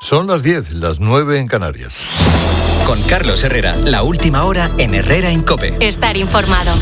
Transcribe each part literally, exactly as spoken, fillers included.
Son las diez, las nueve en Canarias. Con Carlos Herrera, la última hora en Herrera en COPE. Estar informado.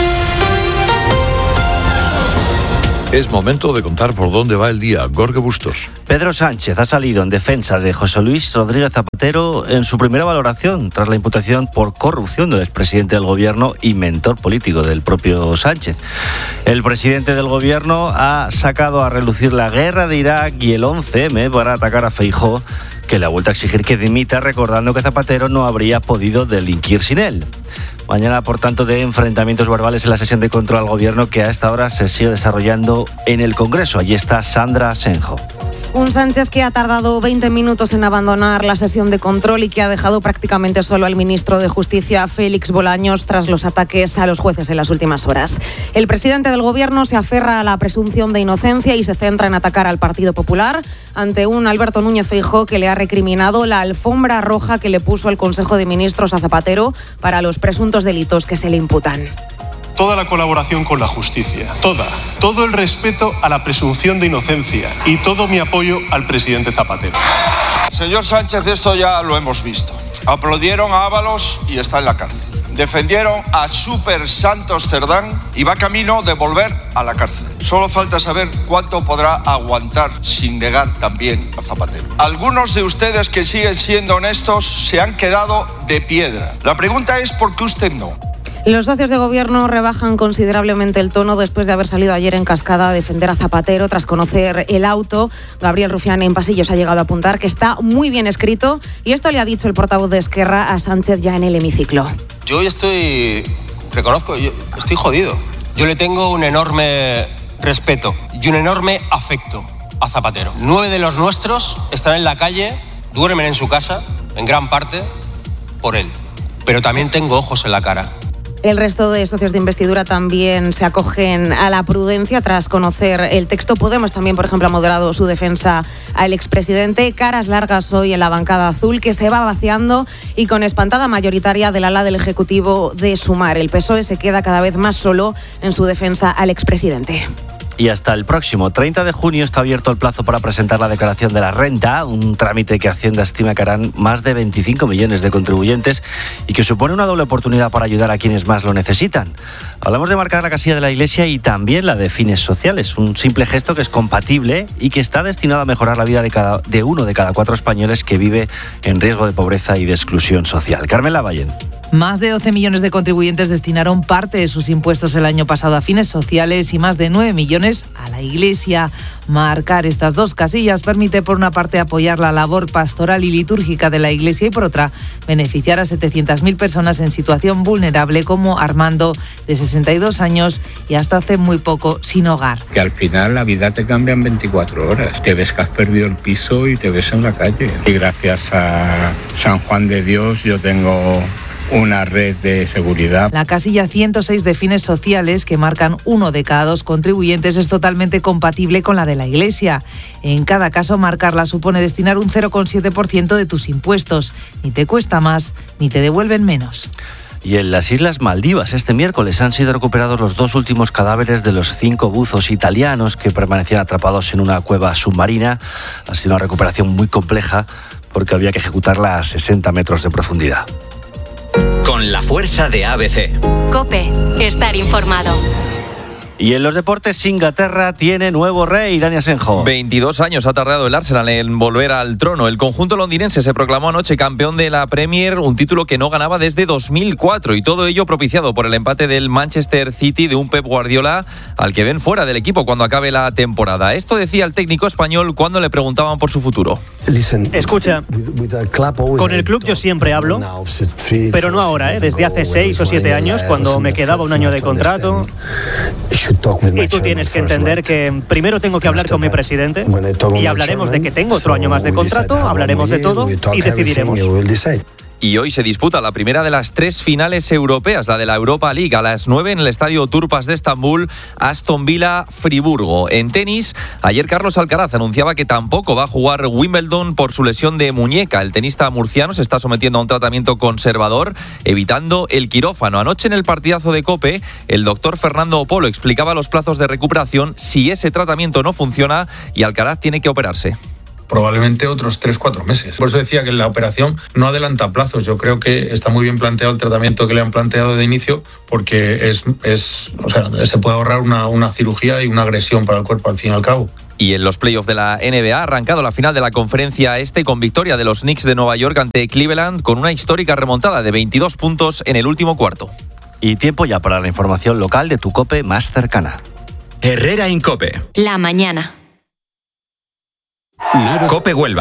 Es momento de contar por dónde va el día. Gorge Bustos. Pedro Sánchez ha salido en defensa de José Luis Rodríguez Zapatero en su primera valoración tras la imputación por corrupción del expresidente del gobierno y mentor político del propio Sánchez. El presidente del gobierno ha sacado a relucir la guerra de Irak y el once eme para atacar a Feijóo, que le ha vuelto a exigir que dimita, recordando que Zapatero no habría podido delinquir sin él. Mañana, por tanto, de enfrentamientos verbales en la sesión de control al gobierno que a esta hora se sigue desarrollando en el Congreso. Allí está Sandra Senjo. Un Sánchez que ha tardado veinte minutos en abandonar la sesión de control y que ha dejado prácticamente solo al ministro de Justicia, Félix Bolaños, tras los ataques a los jueces en las últimas horas. El presidente del gobierno se aferra a la presunción de inocencia y se centra en atacar al Partido Popular ante un Alberto Núñez Feijóo que le ha recriminado la alfombra roja que le puso el Consejo de Ministros a Zapatero para los presuntos delitos que se le imputan. Toda la colaboración con la justicia, toda, todo el respeto a la presunción de inocencia y todo mi apoyo al presidente Zapatero. Señor Sánchez, esto ya lo hemos visto. Aplaudieron a Ábalos y está en la cárcel. Defendieron a Super Santos Cerdán y va camino de volver a la cárcel. Solo falta saber cuánto podrá aguantar sin negar también a Zapatero. Algunos de ustedes que siguen siendo honestos se han quedado de piedra. La pregunta es ¿por qué usted no? Los socios de gobierno rebajan considerablemente el tono después de haber salido ayer en cascada a defender a Zapatero tras conocer el auto. Gabriel Rufián en Pasillos ha llegado a apuntar que está muy bien escrito y esto le ha dicho el portavoz de Esquerra a Sánchez ya en el hemiciclo. Yo hoy estoy, reconozco, yo estoy jodido. Yo le tengo un enorme respeto y un enorme afecto a Zapatero. Nueve de los nuestros están en la calle, duermen en su casa, en gran parte, por él. Pero también tengo ojos en la cara. El resto de socios de investidura también se acogen a la prudencia tras conocer el texto. Podemos también, por ejemplo, ha moderado su defensa al expresidente. Caras largas hoy en la bancada azul, que se va vaciando y con espantada mayoritaria del ala del Ejecutivo de Sumar. El P S O E se queda cada vez más solo en su defensa al expresidente. Y hasta el próximo treinta de junio está abierto el plazo para presentar la declaración de la renta, un trámite que Hacienda estima que harán más de veinticinco millones de contribuyentes y que supone una doble oportunidad para ayudar a quienes más lo necesitan. Hablamos de marcar la casilla de la Iglesia y también la de fines sociales, un simple gesto que es compatible y que está destinado a mejorar la vida de, cada, de uno de cada cuatro españoles que vive en riesgo de pobreza y de exclusión social. Carmen Lavallén. Más de doce millones de contribuyentes destinaron parte de sus impuestos el año pasado a fines sociales y más de nueve millones a la Iglesia. Marcar estas dos casillas permite, por una parte, apoyar la labor pastoral y litúrgica de la Iglesia y, por otra, beneficiar a setecientas mil personas en situación vulnerable, como Armando, de sesenta y dos años y hasta hace muy poco sin hogar. Que al final la vida te cambia en veinticuatro horas. Te ves que has perdido el piso y te ves en la calle. Y gracias a San Juan de Dios yo tengo una red de seguridad. La casilla ciento seis de fines sociales, que marcan uno de cada dos contribuyentes, es totalmente compatible con la de la Iglesia. En cada caso, marcarla supone destinar un cero coma siete por ciento de tus impuestos. Ni te cuesta más, ni te devuelven menos. Y en las Islas Maldivas este miércoles han sido recuperados los dos últimos cadáveres de los cinco buzos italianos que permanecían atrapados en una cueva submarina. Ha sido una recuperación muy compleja porque había que ejecutarla a sesenta metros de profundidad. Con la fuerza de A B C. COPE, estar informado. Y en los deportes, Inglaterra tiene nuevo rey, Dani Asenjo. veintidós años ha tardado el Arsenal en volver al trono. El conjunto londinense se proclamó anoche campeón de la Premier, un título que no ganaba desde dos mil cuatro, y todo ello propiciado por el empate del Manchester City de un Pep Guardiola al que ven fuera del equipo cuando acabe la temporada. Esto decía el técnico español cuando le preguntaban por su futuro. Escucha, con el club yo siempre hablo, pero no ahora, ¿eh? Desde hace seis o siete años, cuando me quedaba un año de contrato. Y tú tienes que entender que primero tengo que hablar con mi presidente y hablaremos de que tengo otro año más de contrato, hablaremos de todo y decidiremos. Y hoy se disputa la primera de las tres finales europeas, la de la Europa League, a las nueve en el estadio Turpas de Estambul, Aston Villa Friburgo. En tenis, ayer Carlos Alcaraz anunciaba que tampoco va a jugar Wimbledon por su lesión de muñeca. El tenista murciano se está sometiendo a un tratamiento conservador, evitando el quirófano. Anoche en el partidazo de COPE, el doctor Fernando Polo explicaba los plazos de recuperación si ese tratamiento no funciona y Alcaraz tiene que operarse. probablemente otros tres cuatro meses. Por eso decía que la operación no adelanta plazos. Yo creo que está muy bien planteado el tratamiento que le han planteado de inicio, porque es, es o sea, se puede ahorrar una, una cirugía y una agresión para el cuerpo al fin y al cabo. Y en los playoffs de la N B A ha arrancado la final de la conferencia este con victoria de los Knicks de Nueva York ante Cleveland con una histórica remontada de veintidós puntos en el último cuarto. Y tiempo ya para la información local de tu COPE más cercana. Herrera Incope. La mañana. COPE Huelva.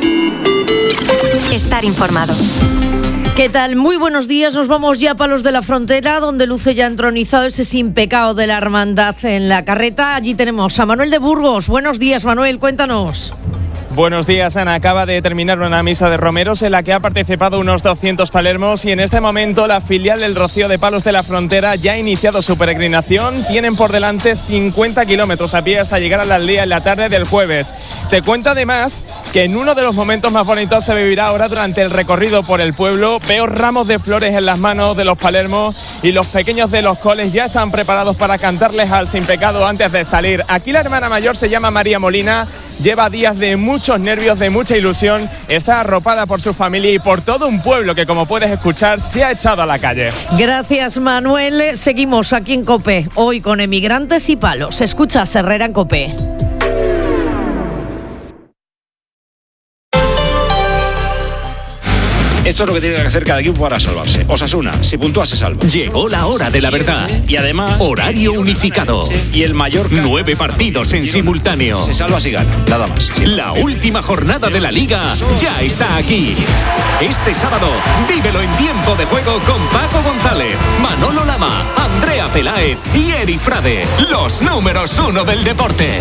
Estar informado. ¿Qué tal? Muy buenos días. Nos vamos ya a Palos de la Frontera, donde luce ya entronizado ese sin pecado de la hermandad en la carreta. Allí tenemos a Manuel de Burgos. Buenos días, Manuel, cuéntanos. Buenos días, Ana. Acaba de terminar una misa de romeros en la que ha participado unos doscientos palermos y en este momento la filial del Rocío de Palos de la Frontera ya ha iniciado su peregrinación. Tienen por delante cincuenta kilómetros a pie hasta llegar a la aldea en la tarde del jueves. Te cuento además que en uno de los momentos más bonitos se vivirá ahora durante el recorrido por el pueblo. Veo ramos de flores en las manos de los palermos y los pequeños de los coles ya están preparados para cantarles al sin pecado antes de salir. Aquí la hermana mayor se llama María Molina. Lleva días de muchos nervios, de mucha ilusión. Está arropada por su familia y por todo un pueblo que, como puedes escuchar, se ha echado a la calle. Gracias, Manuel. Seguimos aquí en COPE, hoy con Emigrantes y Palos. Escucha Herrera en COPE. Esto es lo que tiene que hacer cada equipo para salvarse. Osasuna, si puntúa se salva. Llegó la hora de la verdad. Y además... Horario unificado. Y el Mallorca... Nueve partidos en simultáneo. Se salva si gana, nada más. La última jornada de la Liga ya está aquí. Este sábado, vívelo en tiempo de juego con Paco González, Manolo Lama, Andrea Peláez y Eri Frade. Los números uno del deporte.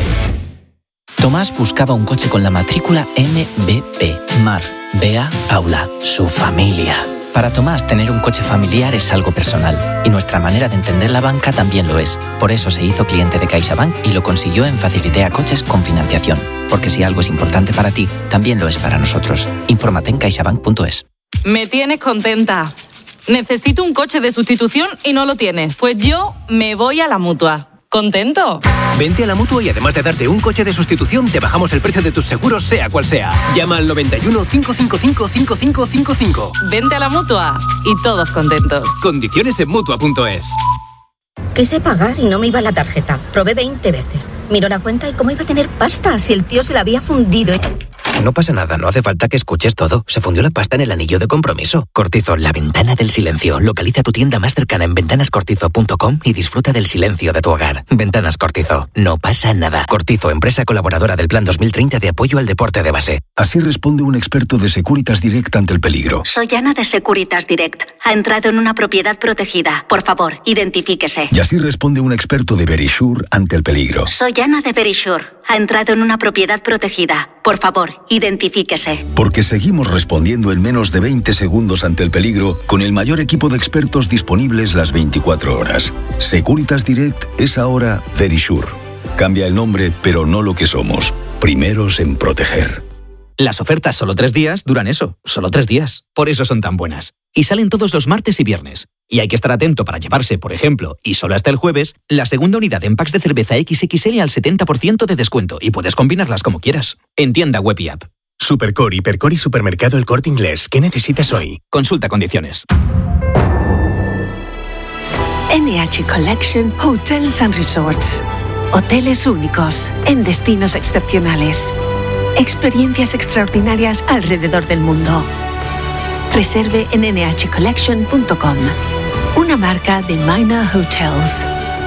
Tomás buscaba un coche con la matrícula M B P. Mar, Bea, Paula, su familia. Para Tomás, tener un coche familiar es algo personal. Y nuestra manera de entender la banca también lo es. Por eso se hizo cliente de CaixaBank y lo consiguió en Facilitea Coches con financiación. Porque si algo es importante para ti, también lo es para nosotros. Infórmate en caixabank punto es. Me tienes contenta. Necesito un coche de sustitución y no lo tienes. Pues yo me voy a la Mutua. ¿Contento? Vente a la Mutua y además de darte un coche de sustitución, te bajamos el precio de tus seguros, sea cual sea. Llama al noventa y uno, cinco cinco cinco, cinco cinco cinco cinco. Vente a la Mutua y todos contentos. Condiciones en Mutua punto es. Quise pagar y no me iba la tarjeta. Probé veinte veces. Miró la cuenta y cómo iba a tener pasta si el tío se la había fundido. No pasa nada, no hace falta que escuches todo. Se fundió la pasta en el anillo de compromiso. Cortizo, la ventana del silencio. Localiza tu tienda más cercana en ventanas cortizo punto com y disfruta del silencio de tu hogar. Ventanas Cortizo, no pasa nada. Cortizo, empresa colaboradora del Plan dos mil treinta de apoyo al deporte de base. Así responde un experto de Securitas Direct ante el peligro. Soy Ana de Securitas Direct. Ha entrado en una propiedad protegida. Por favor, identifíquese. Y así responde un experto de Verisure ante el peligro. Soy Ana de Verisure. Ha entrado en una propiedad protegida. Por favor, identifíquese. Porque seguimos respondiendo en menos de veinte segundos ante el peligro con el mayor equipo de expertos disponibles las veinticuatro horas. Securitas Direct es ahora Verisure. Cambia el nombre, pero no lo que somos. Primeros en proteger. Las ofertas solo tres días duran eso, solo tres días. Por eso son tan buenas. Y salen todos los martes y viernes. Y hay que estar atento para llevarse, por ejemplo, y solo hasta el jueves, la segunda unidad en packs de cerveza equis equis ele al setenta por ciento de descuento y puedes combinarlas como quieras. En tienda web y app. Supercore, Hipercore y Supermercado El Corte Inglés. ¿Qué necesitas hoy? Consulta condiciones. N H Collection Hotels and Resorts. Hoteles únicos en destinos excepcionales. Experiencias extraordinarias alrededor del mundo. Reserve en ene hache collection punto com. Una marca de Maina Hotels.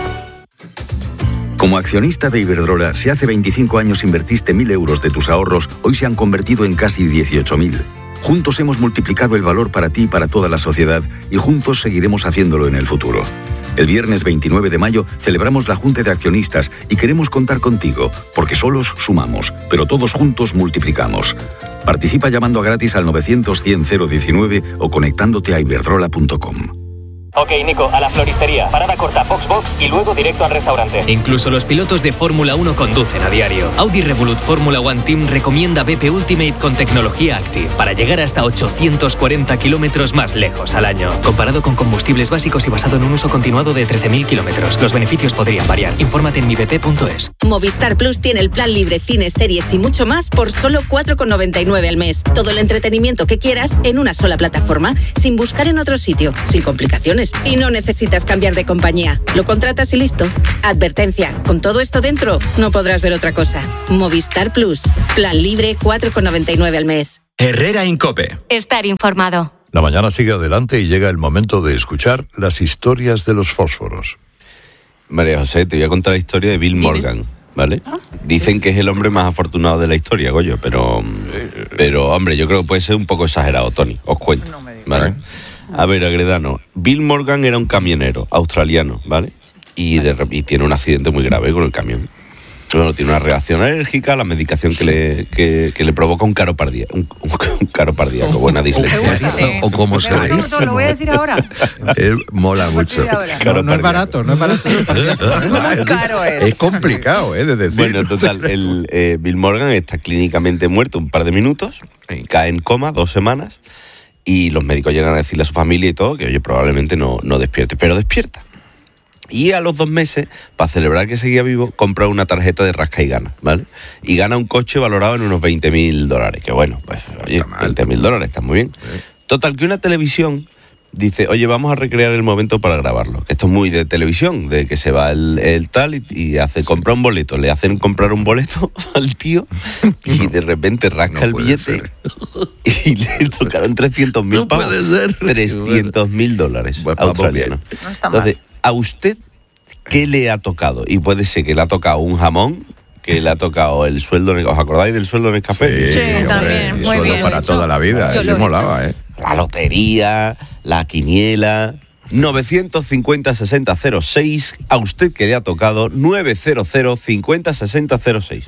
Como accionista de Iberdrola, si hace veinticinco años invertiste mil euros de tus ahorros, hoy se han convertido en casi dieciocho mil. Juntos hemos multiplicado el valor para ti y para toda la sociedad y juntos seguiremos haciéndolo en el futuro. El viernes veintinueve de mayo celebramos la Junta de Accionistas y queremos contar contigo, porque solos sumamos, pero todos juntos multiplicamos. Participa llamando a gratis al novecientos cien cero diecinueve o conectándote a iberdrola punto com. Ok, Nico, a la floristería. Parada corta, Foxbox y luego directo al restaurante. Incluso los pilotos de Fórmula uno conducen a diario. Audi Revolut Fórmula One Team recomienda B P Ultimate con tecnología Active para llegar hasta ochocientos cuarenta kilómetros más lejos al año. Comparado con combustibles básicos y basado en un uso continuado de trece mil kilómetros. Los beneficios podrían variar. Infórmate en mi b p punto es. Movistar Plus tiene el plan libre, cines, series y mucho más por solo cuatro con noventa y nueve al mes. Todo el entretenimiento que quieras en una sola plataforma, sin buscar en otro sitio, sin complicaciones. Y no necesitas cambiar de compañía. Lo contratas y listo. Advertencia, con todo esto dentro, no podrás ver otra cosa. Movistar Plus. Plan libre, cuatro con noventa y nueve al mes. Herrera Incope. Estar informado. La mañana sigue adelante y llega el momento de escuchar las historias de los fósforos. María José, te voy a contar la historia de Bill Morgan, ¿vale? Dicen que es el hombre más afortunado de la historia, Goyo, pero, pero hombre, yo creo que puede ser un poco exagerado, Tony. Os cuento, ¿vale? A ver, Agredano, Bill Morgan era un camionero australiano, ¿vale? Y, de, y tiene un accidente muy grave con el camión. Bueno, tiene una reacción alérgica a la medicación que le, que, que le provoca un caro cardíaco, un, un, un caro cardíaco, buena dislexia. O como se dice. Lo voy a decir ahora. Él mola mucho. No, no es barato, no es barato. ¿Cómo caro es? Es complicado, ¿eh? De decir. Bueno, total, el, eh, Bill Morgan está clínicamente muerto un par de minutos, cae en coma dos semanas y los médicos llegan a decirle a su familia y todo que, oye, probablemente no, no despierte, pero despierta. Y a los dos meses, para celebrar que seguía vivo, compra una tarjeta de rasca y gana, ¿vale? Y gana un coche valorado en unos veinte mil dólares, que bueno, pues, oye, veinte mil dólares, está muy bien. Total, que una televisión dice, oye, vamos a recrear el momento para grabarlo. Esto es muy de televisión, de que se va el, el tal y, y hace compra un boleto. Le hacen comprar un boleto al tío y de repente rasca no el billete ser. Y le tocaron trescientos mil no pavos. trescientos mil dólares pues, australianos. No está mal. Entonces, ¿a usted qué le ha tocado? Y puede ser que le ha tocado un jamón, que le ha tocado el sueldo. ¿Os acordáis del sueldo en el café? Sí, sí hombre, también. Muy bien. Para hecho. Toda la vida, eso molaba, ¿eh? La lotería, la quiniela. novecientos cincuenta sesenta cero seis. A usted que le ha tocado novecientos cincuenta sesenta cero seis.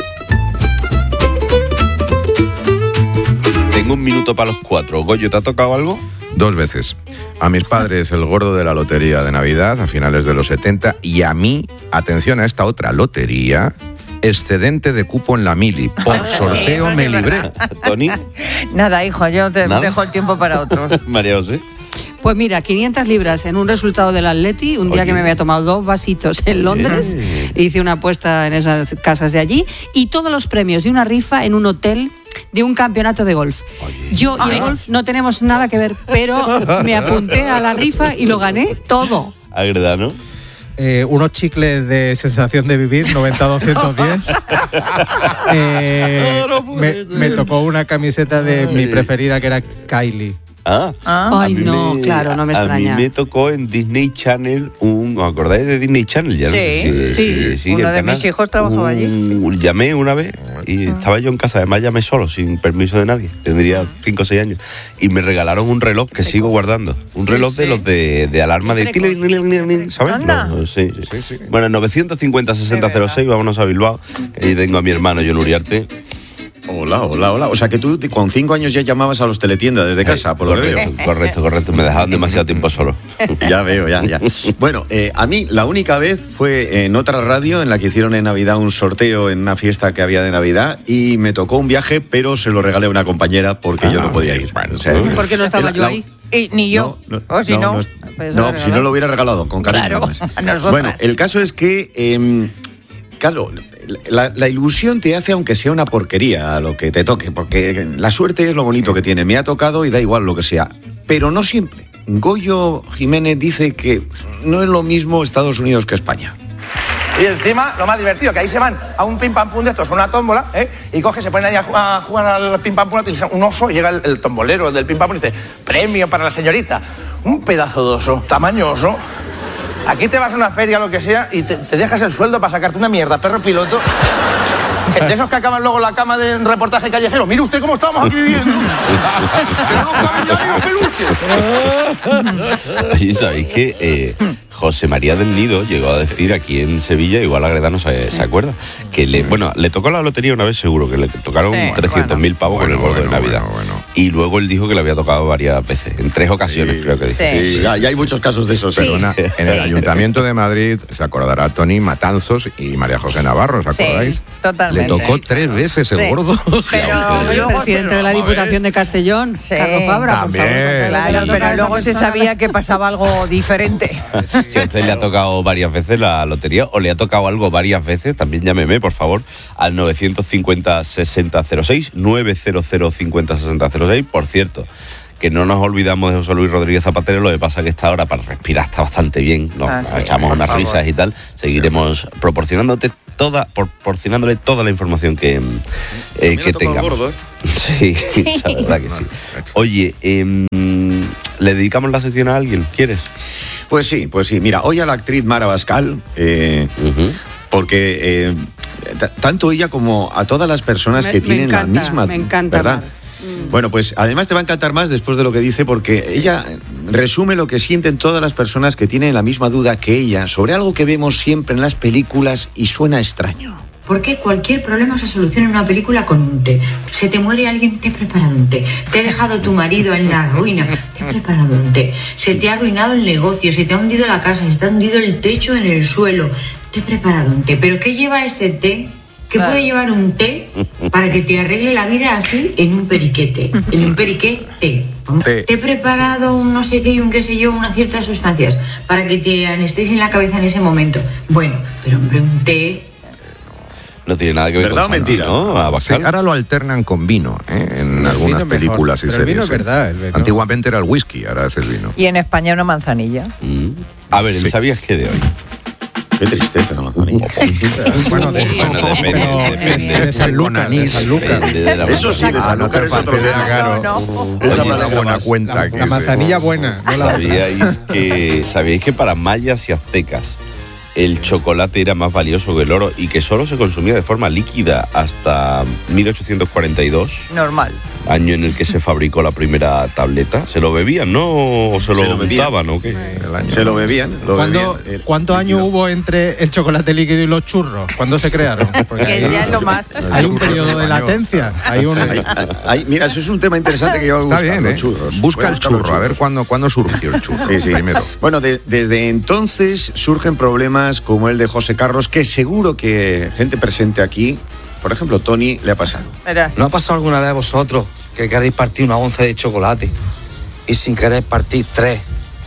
Tengo un minuto para los cuatro. Goyo, ¿te ha tocado algo? Dos veces. A mis padres el gordo de la lotería de Navidad a finales de los setenta y a mí, atención a esta otra lotería, excedente de cupo en la mili. Por sorteo sí, me libré. ¿Tony? Nada, hijo, yo te ¿Nada? dejo el tiempo para otros. María José. Pues mira, quinientas libras en un resultado del Atleti, un día Oye. que me había tomado dos vasitos en Londres, Oye. hice una apuesta en esas casas de allí, y todos los premios de una rifa en un hotel de un campeonato de golf. Oye. Yo y el golf no tenemos nada que ver, pero me apunté a la rifa y lo gané todo. Agredano. Eh, unos chicles de sensación de vivir, noventa doscientos diez. eh, no, no me, me tocó una camiseta de Ay. mi preferida, que era Kylie. Ah, ah. Ay, no, me, claro, no me extraña. A mí me tocó en Disney Channel, un, ¿os acordáis de Disney Channel? Ya sí, no sé si, sí, sí, sí, uno de canal. Mis hijos trabajaba un, allí. Llamé una vez y ah. estaba yo en casa, además llamé solo, sin permiso de nadie, tendría cinco o seis años, y me regalaron un reloj que sigo guardando, un reloj sí, de sí. los de, de alarma de... ¿Sabes? No, sí, sí. Sí, sí. Bueno, novecientos cincuenta sesenta cero seis, vámonos a Bilbao, que ahí tengo a mi hermano John Uriarte. Hola, hola, hola. O sea que tú con cinco años ya llamabas a los teletiendas desde casa, por correcto, lo que veo. Correcto, correcto. Me dejaban demasiado tiempo solo. Ya veo, ya, ya. Bueno, eh, a mí la única vez fue en otra radio en la que hicieron en Navidad un sorteo en una fiesta que había de Navidad y me tocó un viaje, pero se lo regalé a una compañera porque ah, yo no podía ir. Bueno, o sea, ¿por qué no estaba yo la, ahí? Y, ni yo. No, no, o si no. No, no, pues no si no lo hubiera regalado, con cariño. Claro, bueno, el caso es que... Eh, Claro, la, la ilusión te hace aunque sea una porquería lo que te toque, porque la suerte es lo bonito que tiene. Me ha tocado y da igual lo que sea, pero no siempre. Goyo Jiménez dice que no es lo mismo Estados Unidos que España. Y encima, lo más divertido, que ahí se van a un pim pam pum de estos, una tómbola, ¿eh? Y coge, se ponen ahí a jugar, a jugar al pim pam pum, y un oso, llega el, el tombolero del pim pam pum y dice, premio para la señorita. Un pedazo de oso, tamaño oso. Aquí te vas a una feria o lo que sea y te, te dejas el sueldo para sacarte una mierda, perro piloto. De esos que acaban luego la cama de reportaje callejero. Mire usted cómo estamos aquí viviendo. Que no caben ya ni los peluches. Y sabéis que eh, José María del Nido llegó a decir aquí en Sevilla, igual Agredano se, se acuerda, que le, bueno, le tocó la lotería una vez seguro, que le tocaron sí, trescientos mil bueno, pavos bueno, con el gordo bueno, de Navidad. Bueno, bueno. Y luego él dijo que le había tocado varias veces, en tres ocasiones, sí, creo que dijo. Sí, sí, ya, ya hay muchos casos de esos. Sí. Perdona, en el Ayuntamiento de Madrid, se acordará Tony Matanzos y María José Navarro, ¿os acordáis? Sí, totalmente. Le tocó tres veces el sí. gordo. Pero el presidente de la Diputación de Castellón, sí. Carlos Fabra, También. por favor. Claro, pero luego se sabía que pasaba algo diferente. Si a usted le ha tocado varias veces la lotería o le ha tocado algo varias veces, también llámeme, por favor, al nueve cincuenta sesenta cero seis, nueve cero cero cincuenta sesenta cero seis. Por cierto, que no nos olvidamos de José Luis Rodríguez Zapatero, lo que pasa que esta hora para respirar está bastante bien, nos ah, sí, echamos unas favor. risas y tal, seguiremos sí. proporcionándote toda, proporcionándole toda la información que, eh, que tengamos. Gordo, ¿eh? Sí, sí, la verdad que sí. Oye, eh, ¿le dedicamos la sección a alguien? ¿Quieres? Pues sí, pues sí. Mira, hoy a la actriz Mara Bascal, eh, uh-huh. porque eh, t- tanto ella como a todas las personas me, que tienen encanta, la misma, me encanta, ¿verdad? Mm. Bueno, pues además te va a encantar más después de lo que dice, porque ella resume lo que sienten todas las personas que tienen la misma duda que ella sobre algo que vemos siempre en las películas y suena extraño. Porque cualquier problema se soluciona en una película con un té. Se te muere alguien, te he preparado un té. Te ha dejado tu marido en la ruina, te he preparado un té. Se te ha arruinado el negocio, se te ha hundido la casa, se te ha hundido el techo en el suelo. Te he preparado un té. ¿Pero qué lleva ese té? ¿Qué puede llevar un té para que te arregle la vida así en un periquete? En un periquete. Te he preparado un no sé qué y un qué sé yo, unas ciertas sustancias para que te anestesien la cabeza en ese momento. Bueno, pero hombre, un té... No tiene nada que ver ¿verdad con o mentira? ¿no? Sí, ahora lo alternan con vino, ¿eh? En sí, algunas películas y pero series. El vino es verdad. El vino. Antiguamente era el whisky, ahora es el vino. Y en España una manzanilla. Mm. A ver, ¿el sí. sabías qué de hoy? Qué tristeza la manzanilla. Bueno, de, bueno, depende, depende. De San Lucas, de San Lucas. Eso sí, de San Lucas es otro tema. Esa es una buena cuenta. La, la manzanilla buena. No la... ¿Sabíais, que, ¿Sabíais que para mayas y aztecas el chocolate era más valioso que el oro y que solo se consumía de forma líquida hasta mil ochocientos cuarenta y dos? Normal. Año en el que se fabricó la primera tableta. ¿Se lo bebían, no? ¿O se, se lo untaban o qué? Se lo bebían. Lo ¿Cuándo, bebían ¿Cuántos años hubo entre el chocolate líquido y los churros? ¿Cuándo se crearon? Porque que ya es lo más. Hay un periodo de latencia. Hay un... hay, hay, mira, eso es un tema interesante que yo voy a buscar. Está bien, los ¿eh? churros. Busca el churro, a ver cuándo, cuándo surgió el churro. Sí, sí. Primero. Bueno, de, desde entonces surgen problemas como el de José Carlos, que seguro que gente presente aquí, por ejemplo, Tony, le ha pasado. ¿No ha pasado alguna vez a vosotros que queréis partir una once de chocolate y sin querer partir tres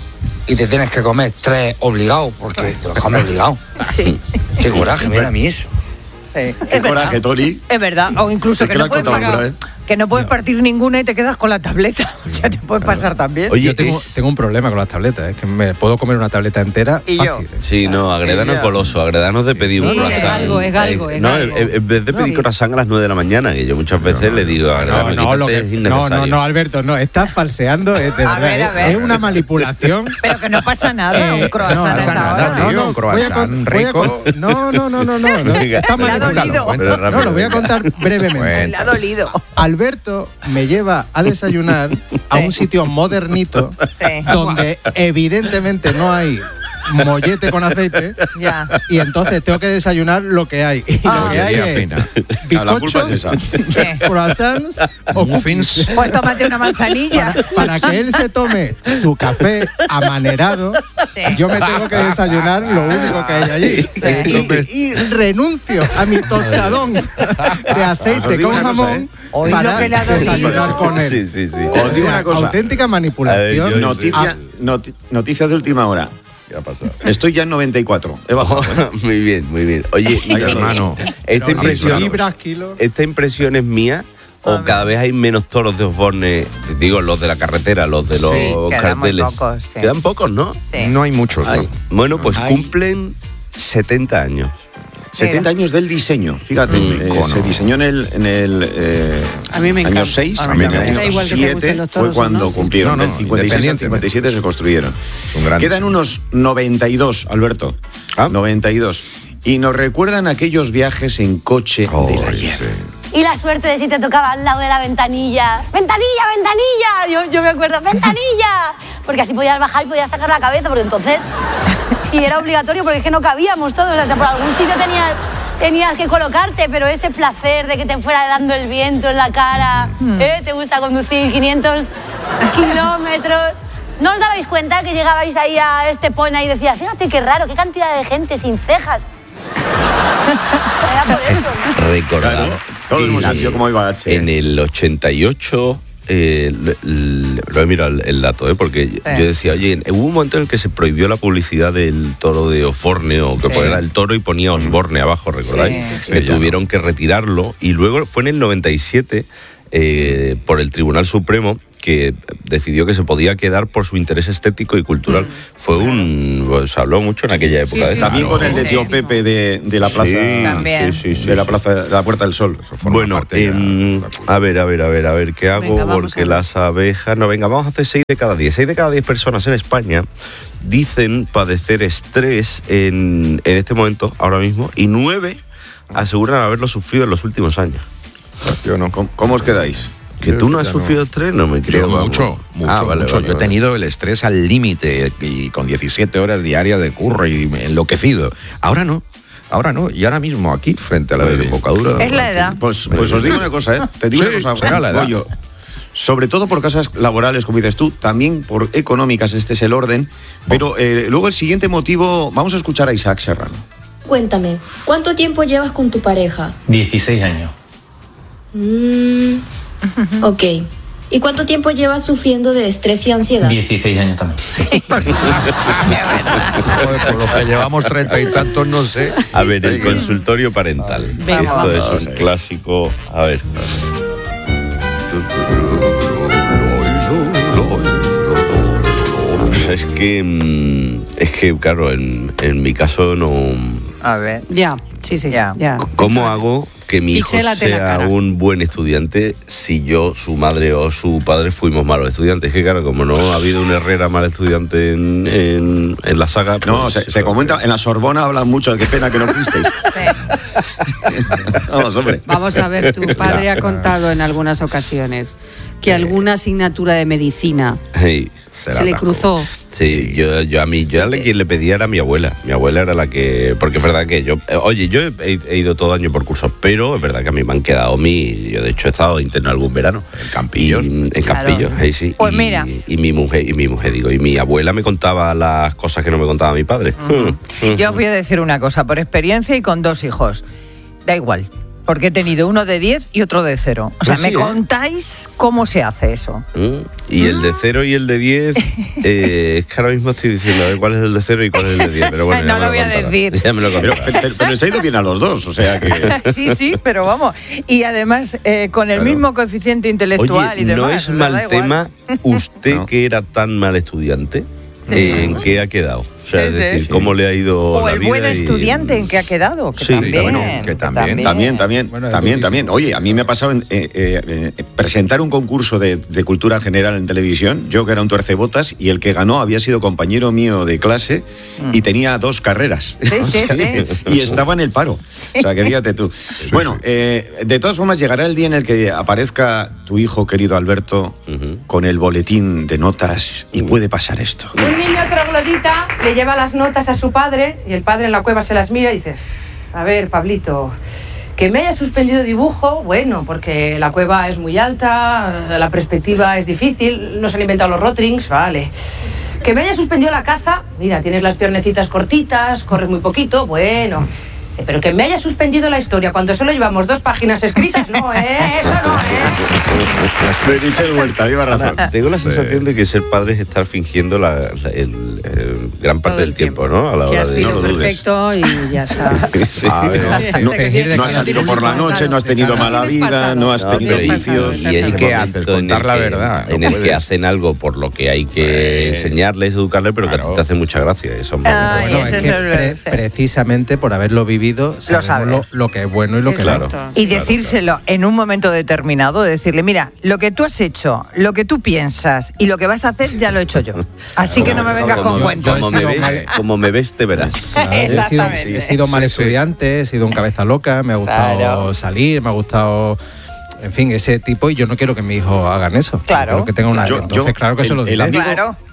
y te tienes que comer tres obligado porque te los comes obligado? Sí. Qué coraje, mira a mí eso. Sí. Qué coraje, Tony. Es verdad, o incluso es que, que no puedes, pagar, ¿eh? que no puedes partir ninguna y te quedas con la tableta. O sea, te puede pasar también. Oye, yo tengo, tengo un problema con las tabletas, es que me puedo comer una tableta entera y fácil. Yo. Sí, no, Agredano es goloso, Agredano es de pedir sí, un croissant. Es algo, es algo, es no, algo. En vez de pedir sí. croissant a las nueve de la mañana, que yo muchas veces no, no, le digo a Agredano, no, no, lo que, es innecesario. No, no, no, Alberto, no, estás falseando, es, de a verdad, ver, a ver. es una manipulación. Pero que no pasa nada, un croissant no, a esa nada, hora. Tío, no, no, un croissant rico. No, no, no, no, no, no, está manipulado. No, lo voy a contar brevemente. Le ha dolido. Alberto me lleva a desayunar a un sitio modernito sí. donde evidentemente no hay mollete con aceite ya. Y entonces tengo que desayunar lo que hay y ah. lo que hay es bizcochos, croissants o muffins. Pues tómate una manzanilla para, para que él se tome su café amanerado. Sí. Yo me tengo que desayunar lo único que hay allí sí. y, y renuncio a mi tostadón de aceite con jamón Hoy para lo que le ha desayunar con él. Sí, sí, sí. Os digo una cosa. Auténtica manipulación. Ver, yo, noticia, noti- noticia de última hora. ¿Qué ha pasado? Estoy ya en noventa y cuatro. He bajado. ¿eh? Muy bien, muy bien. Oye, Ay, hermano. Esta no, impresión, libras, kilos. ¿Esta impresión es mía? ¿O cada vez hay menos toros de Osborne? Digo, los de la carretera, los de los sí, carteles. Pocos, sí. Quedan pocos, ¿no? Sí. No hay muchos. ¿no? Bueno, pues Ay. cumplen setenta años. setenta años del diseño, fíjate, mm, eh, se diseñó en el, en el eh, a mí me año seis, a mí me año igual siete fue cuando no, cumplieron, no, no, el cincuenta y seis al cincuenta y siete se construyeron. Quedan unos noventa y dos, Alberto, ¿ah? noventa y dos, y nos recuerdan aquellos viajes en coche oh, del ayer. Sí. Y la suerte de si te tocaba al lado de la ventanilla. ¡Ventanilla, ventanilla! Yo, yo me acuerdo, ¡ventanilla! Porque así podías bajar y podías sacar la cabeza, porque entonces... Y era obligatorio porque es que no cabíamos todos. O sea, por algún sitio tenía, tenías que colocarte, pero ese placer de que te fuera dando el viento en la cara, mm. ¿eh? ¿Te gusta conducir quinientos kilómetros? ¿No os dabais cuenta que llegabais ahí a Estepona y decías, fíjate qué raro, qué cantidad de gente sin cejas? Era por eso, ¿no? Recordar claro, todo el mundo sentido cómo iba H. En el ochenta y ocho... Eh, lo he mirado el, el dato, ¿eh? Porque sí. yo decía, oye, hubo un momento en el que se prohibió la publicidad del toro de Osborne, o que sí. era el toro y ponía Osborne abajo, ¿recordáis? Sí, sí, que sí, tuvieron no. que retirarlo, y luego fue en el noventa y siete, eh, por el Tribunal Supremo, que decidió que se podía quedar por su interés estético y cultural. Mm. Fue un... Pues, se habló mucho en aquella época. Sí, sí, también sí, con el de Tío sí. Pepe de, de la plaza... Sí, también. Sí, sí, sí, de la sí. plaza de la Puerta del Sol. Bueno, eh, a ver, a ver, a ver, a ver, ¿qué hago? Venga, porque las abejas... No, venga, vamos a hacer seis de cada diez. Seis de cada diez personas en España dicen padecer estrés en, en este momento, ahora mismo, y nueve aseguran haberlo sufrido en los últimos años. ¿Cómo, cómo os quedáis? Que tú no has sufrido estrés, no me creo. Yo mucho, mucho, ah, vale, mucho. Vale, Yo he vale. tenido el estrés al límite y con diecisiete horas diarias de curro y enloquecido. Ahora no. Ahora no, y ahora mismo aquí, frente a la desembocadura... Es la edad. Pues, pues os digo una cosa, ¿eh? Te digo sí, una cosa, será la edad. Goyo. Sobre todo por causas laborales, como dices tú, también por económicas, este es el orden. Pero eh, luego el siguiente motivo, vamos a escuchar a Isaac Serrano. Cuéntame, ¿cuánto tiempo llevas con tu pareja? dieciséis años. Mm, ok. ¿Y cuánto tiempo llevas sufriendo de estrés y ansiedad? dieciséis años también. Sí. Joder, por lo que llevamos treinta y tantos, no sé. A ver, el consultorio parental. Venga, Esto vamos. es un clásico. A ver. Es que, es que claro, en, en mi caso no... A ver. Ya, sí, sí, ya. ya. ¿Cómo hago que mi hijo Pixélate la sea cara. un buen estudiante si yo, su madre o su padre fuimos malos estudiantes? Es que claro, como no ha habido un Herrera mal estudiante en, en, en la saga... Pues, no, se, se comenta, en la Sorbona hablan mucho de qué pena que no fuisteis. Vamos, hombre. Vamos a ver, tu padre ha contado en algunas ocasiones que alguna asignatura de medicina Hey, se le cruzó. Sí, yo, yo a mí, yo a la que le pedía era a mi abuela. Mi abuela era la que... Porque es verdad que yo... Oye, yo he, he ido todo año por cursos, pero es verdad que a mí me han quedado mi... Yo de hecho he estado interno algún verano. En Campillo. En Claro. Campillo, ahí sí. Pues y, mira. Y mi mujer, y mi mujer, digo, y mi abuela me contaba las cosas que no me contaba mi padre. Uh-huh. Yo os voy a decir una cosa, por experiencia y con dos hijos. Da igual, porque he tenido uno de diez y otro de cero. O sea, ¿Ah, ¿me sí, eh? contáis cómo se hace eso? Mm. Y el de cero y el de diez, eh, es que ahora mismo estoy diciendo a ver cuál es el de cero y cuál es el de diez. Pero bueno, No ya me lo voy a contará. decir. Ya me lo Pero, contará. pero, pero les ha ido bien a los dos, o sea que... Sí, sí, pero vamos. Y además, eh, con el Claro. mismo coeficiente intelectual Oye, y demás. no es o sea, da mal igual. tema usted No. que era tan mal estudiante, eh, ¿en qué ha quedado? O sea, Sí, es sí. decir, Sí. ¿cómo le ha ido O la el vida buen y- estudiante en que ha quedado. Que Sí, también, bueno, que también, también, también, Bueno, también, eduquísimo. también. Oye, a mí me ha pasado en, eh, eh, eh, presentar un concurso de, de cultura general en televisión, yo que era un tuercebotas, y el que ganó había sido compañero mío de clase y tenía dos carreras. Sí, sí, sí. Y estaba en el paro. O sea, que fíjate tú. Bueno, eh, de todas formas, llegará el día en el que aparezca tu hijo, querido Alberto, con el boletín de notas y puede pasar esto. Un niño troglodita le lleva las notas a su padre y el padre en la cueva se las mira y dice, a ver, Pablito, que me haya suspendido dibujo, bueno, porque la cueva es muy alta, la perspectiva es difícil, no se han inventado los Rotrings, vale. Que me haya suspendido la caza, mira, tienes las piernecitas cortitas, corres muy poquito, bueno. Pero que me haya suspendido la historia cuando solo llevamos dos páginas escritas, no, ¿eh? Eso no, ¿eh? De Michel Huerta, viva razón. Tengo la sensación de que ser padre es estar fingiendo la, la- el, el gran parte Todo el del tiempo, ¿no? A la Que hora ha de sido no lo dudes. perfecto y ya está. Sí. A ver, no, No, fingir de no que has no salido tienes por la pasado. noche, no has tenido No mala tienes vida, pasado. no has No, tenido pero y- vicios. y ese ¿Y qué haces? momento en Contar el la que- verdad, no En el que puedes. hacen algo por lo que hay que Eh, enseñarles, educarles, pero que a ti claro. te hace mucha gracia. Eso, Ay, Bueno, ese es es que el- pre- sí. precisamente por haberlo vivido sabemos sabes. lo, lo que es bueno y lo que Claro. no. Y decírselo en un momento determinado, decirle, mira, lo que tú has hecho, lo que tú piensas y lo que vas a hacer ya lo he hecho yo. Así que no me vengas como, con cuentos. como me Yo- ves, como me ves, te verás. Claro, he sido, Exactamente. he sido mal estudiante, he sido un cabeza loca, me ha gustado Claro. salir, me ha gustado, en fin, ese tipo, y yo no quiero que mi hijo hagan eso. Claro. Quiero que tenga una... Yo- Entonces, yo- claro que se lo el- el diré. amigo- Claro.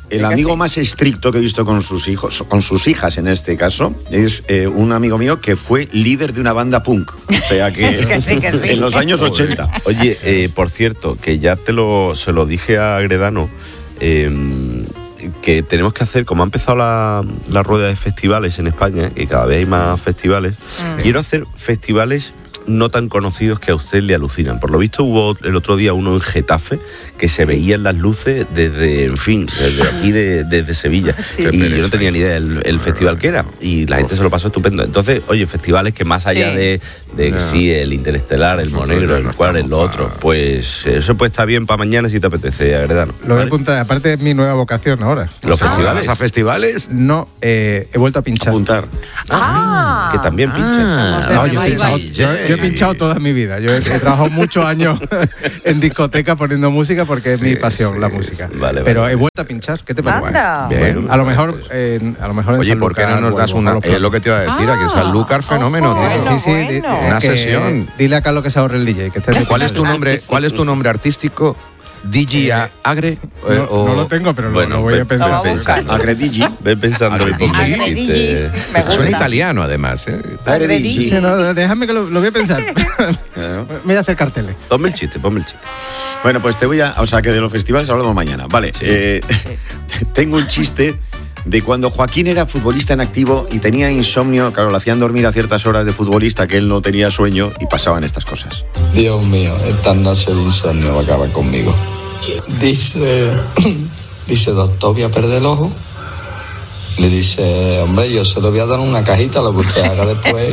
el amigo sí. más estricto que he visto con sus hijos, con sus hijas en este caso, es eh, un amigo mío que fue líder de una banda punk. O sea que, que, sí, que sí. en los años ochenta. Oye, eh, por cierto, que ya te lo, se lo dije a Gredano, eh, que tenemos que hacer, como ha empezado la, la rueda de festivales en España, que cada vez hay más festivales, mm. quiero hacer festivales no tan conocidos que a usted le alucinan. Por lo visto hubo el otro día uno en Getafe que se veían las luces desde, en fin, desde aquí, de, desde Sevilla. Sí. Y yo no tenía ni idea del el festival que era. Y la gente se lo pasó estupendo. Entonces, oye, festivales que más allá sí. de, de no. sí, el Interestelar, el Monegro, el cual, el otro, pues eso pues está bien para mañana si te apetece, Agredano. Lo voy a apuntar, aparte es mi nueva vocación ahora. ¿Los ah, festivales? ¿A festivales? No, eh, he vuelto a pinchar. Apuntar. Ah, que también pinchas. Ah, o sea, no, yo he pinchado, yo, yo he pinchado toda mi vida. Yo he, he trabajado muchos años en discoteca poniendo música porque es sí, mi pasión, sí. la música. Vale, Pero vale. he vuelto a pinchar. ¿Qué te parece? Bien. Bueno, a lo mejor, eh, a lo mejor en Oye, San ¿por qué Lucas, no nos das una? Es lo que te iba a decir, ah, aquí Sanlúcar fenómeno, oh, tío. Sí, sí, bueno. di, una que, sesión. Dile a Carlos que se ahorre el D J. Que esté ¿Cuál es tu nombre? ¿Cuál es tu nombre artístico? ¿D J Agre? No, o... no lo tengo, pero bueno, lo voy ve, a pensar. Ve Agre D J. Ve pensando Agre en me Suena italiano, además. ¿eh? Agre D J. Sí, no, déjame que lo, lo voy a pensar. Me voy a hacer carteles. Ponme el chiste, ponme el chiste. Bueno, pues te voy a... O sea, que de los festivales hablamos mañana. Vale. Sí. Eh, tengo un chiste de cuando Joaquín era futbolista en activo y tenía insomnio. Claro, le hacían dormir a ciertas horas de futbolista que él no tenía sueño y pasaban estas cosas. Dios mío, esta noche de insomnio va a acabar conmigo. Dice, dice, doctor, voy a perder el ojo. Le dice, hombre, yo se lo voy a dar una cajita, lo que usted haga después.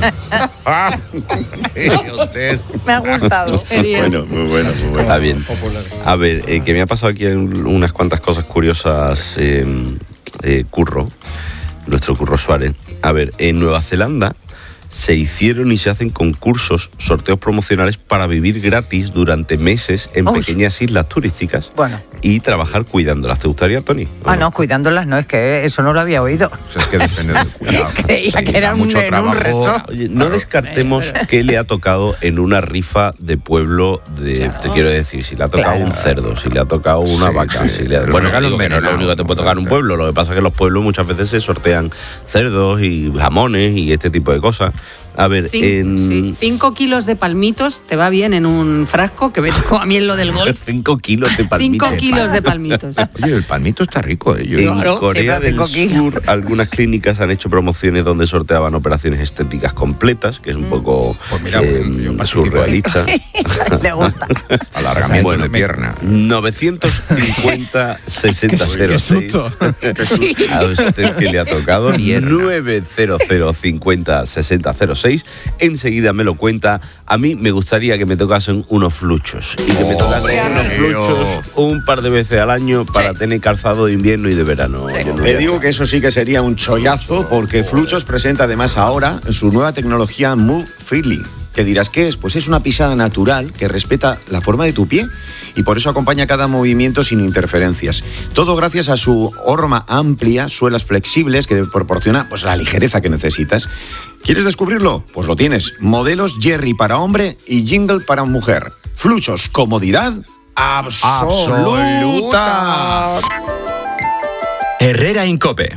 Me ha gustado. Bueno, muy bueno, muy bueno. Está bien. A ver, eh, que me ha pasado aquí unas cuantas cosas curiosas, eh, eh, Curro, nuestro Curro Suárez. A ver, en Nueva Zelanda se hicieron y se hacen concursos, sorteos promocionales para vivir gratis durante meses en Uy. pequeñas islas turísticas bueno. y trabajar cuidándolas. ¿Te gustaría, Tony? Ah, no, cuidándolas no, es que eso no lo había oído. O sea, es que depende del cuidado. Creía que era mucho un, trabajo. Un resort. Oye, no descartemos que le ha tocado en una rifa de pueblo, de, claro. te quiero decir, si le ha tocado claro. un cerdo, si le ha tocado una sí, vaca, sí. si le ha... Bueno, digo que no es lo único que te puede tocar un pueblo, lo que pasa es que los pueblos muchas veces se sortean cerdos y jamones y este tipo de cosas. A ver, Cin- en... sí. Cinco kilos de palmitos te va bien en un frasco, que me tocó a mí en lo del golf. Cinco kilos de palmitos. Cinco kilos de palmitos. Oye, el palmito está rico. ¿eh? Yo... En claro, Corea del Sur, algunas clínicas han hecho promociones donde sorteaban operaciones estéticas completas, que es un poco pues mira, eh, surrealista. Le gusta. Alargamiento bueno, de pierna. novecientos cincuenta sesenta cero seis. A usted que le ha tocado. novecientos cincuenta sesenta cero seis. Enseguida me lo cuenta. A mí me gustaría que me tocasen unos fluchos y que me tocasen oh, unos fluchos un par de veces al año para sí. tener calzado de invierno y de verano. Sí. Le digo que eso sí que sería un chollazo, porque Fluchos presenta además ahora su nueva tecnología Move Freely. ¿Qué dirás qué es? Pues es una pisada natural que respeta la forma de tu pie y por eso acompaña cada movimiento sin interferencias. Todo gracias a su horma amplia, suelas flexibles que proporciona pues la ligereza que necesitas. ¿Quieres descubrirlo? Pues lo tienes. Modelos Jerry para hombre y Jingle para mujer. Fluchos, comodidad absoluta. Herrera Incope.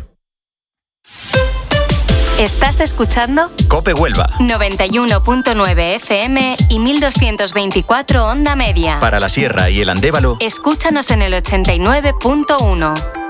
¿Estás escuchando? Cope Huelva. noventa y uno punto nueve F M y mil doscientos veinticuatro onda media. Para la Sierra y el Andévalo. Escúchanos en el ochenta y nueve punto uno.